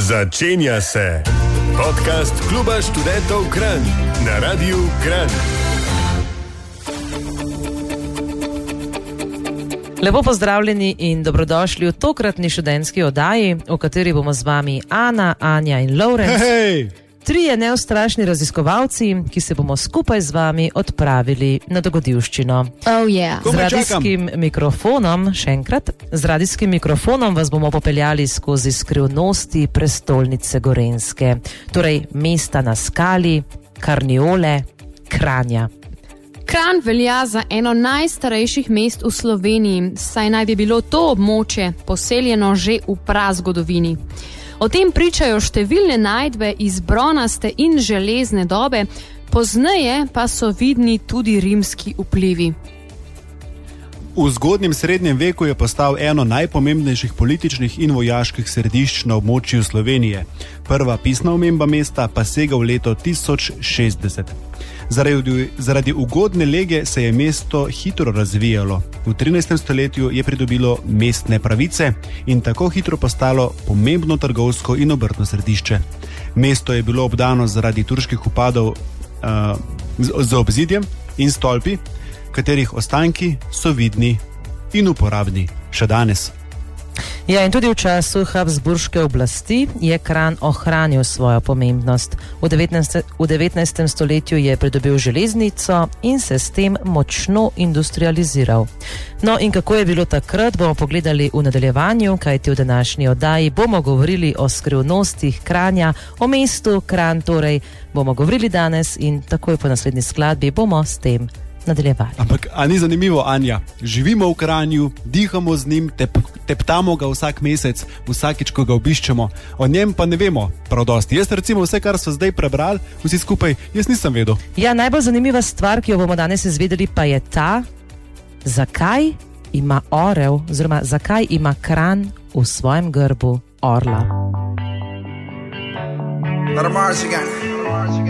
Začenja se podcast Kluba študentov Kranj na Radiu Kranj. Lepo pozdravljeni in dobrodošli v tokratni študentski oddaji, v kateri bomo z vami Ana, Anja in Lorenz. Hej! Trije neustrašni raziskovalci, ki se bomo skupaj z vami odpravili na dogodivščino. Oh, yeah. Z radijskim mikrofonom, še enkrat, z radijskim mikrofonom vas bomo popeljali skozi skrivnosti prestolnice Gorenjske, torej mesta na skali, Karniole, Kranja. Kranj velja za eno najstarejših mest v Sloveniji, saj naj bi bilo to območje poseljeno že v prazgodovini. O tem pričajo številne najdbe iz bronaste in železne dobe, pozneje pa so vidni tudi rimski vplivi. V zgodnjem srednjem veku je postal eno najpomembnejših političnih in vojaških središč na območju Slovenije. Prva pisna omemba mesta pa sega v leto 1060. Zaradi ugodne lege se je mesto hitro razvijalo. V 13. stoletju je pridobilo mestne pravice in tako hitro postalo pomembno trgovsko in obrtno središče. Mesto je bilo obdano zaradi turških vpadov z obzidjem in stolpi, katerih ostanki so vidni in uporabni še danes. Ja, in tudi v času habsburške oblasti je Kranj ohranil svojo pomembnost. V 19. stoletju je pridobil železnico in se s tem močno industrializiral. No, in kako je bilo takrat, bomo pogledali v nadaljevanju, kajti v današnji oddaji bomo govorili o skrivnostih Kranja, o mestu Kranj, torej bomo govorili danes in takoj po naslednji skladbi bomo s tem nadaljevali. Ampak, a ni zanimivo, Anja? Živimo v Kranju, dihamo z njim, teptamo ga vsak mesec, vsakič, ko ga obiščemo. O njem pa ne vemo prav dosti. Jaz recimo vse, kar so zdaj prebrali, vsi skupaj, jaz nisem vedel. Ja, najbolj zanimiva stvar, ki jo bomo danes izvedeli, pa je ta, zakaj ima orel, oziroma zakaj ima Kranj v svojem grbu orla.